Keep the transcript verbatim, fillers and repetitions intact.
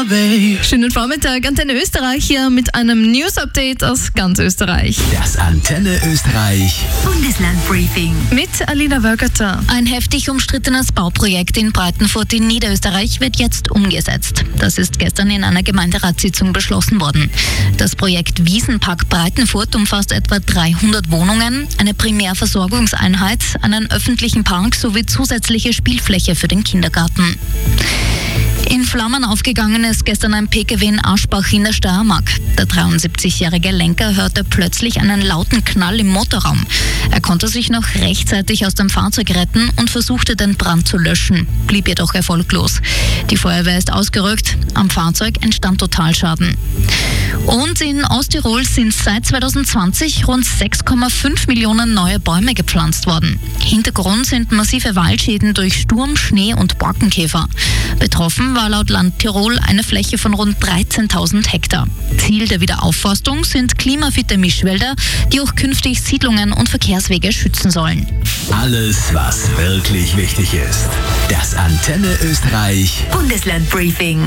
Schönen Vormittag, Antenne Österreich hier mit einem News-Update aus ganz Österreich. Das Antenne Österreich Bundesland-Briefing Mit Alina Wölgerter. Ein heftig umstrittenes Bauprojekt in Breitenfurt in Niederösterreich wird jetzt umgesetzt. Das ist gestern in einer Gemeinderatssitzung beschlossen worden. Das Projekt Wiesenpark Breitenfurt umfasst etwa dreihundert Wohnungen, eine Primärversorgungseinheit, einen öffentlichen Park sowie zusätzliche Spielfläche für den Kindergarten. In Flammen aufgegangen ist gestern ein P K W in Aschbach in der Steiermark. Der dreiundsiebzigjährige Lenker hörte plötzlich einen lauten Knall im Motorraum. Er konnte sich noch rechtzeitig aus dem Fahrzeug retten und versuchte, den Brand zu löschen, blieb jedoch erfolglos. Die Feuerwehr ist ausgerückt, am Fahrzeug entstand Totalschaden. Und in Osttirol sind seit zweitausendzwanzig rund sechs Komma fünf Millionen neue Bäume gepflanzt worden. Hintergrund sind massive Waldschäden durch Sturm, Schnee und Borkenkäfer. Betroffen war laut Land Tirol eine Fläche von rund dreizehntausend Hektar. Ziel der Wiederaufforstung sind klimafitte Mischwälder, die auch künftig Siedlungen und Verkehrswege schützen sollen. Alles, was wirklich wichtig ist. Das Antenne Österreich Bundesland-Briefing.